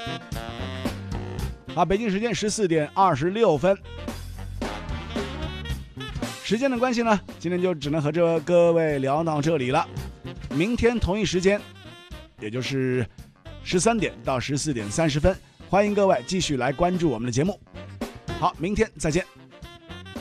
好，北京时间14:26。时间的关系呢，今天就只能和各位聊到这里了。明天同一时间，也就是13点到14:30，欢迎各位继续来关注我们的节目。好，明天再见。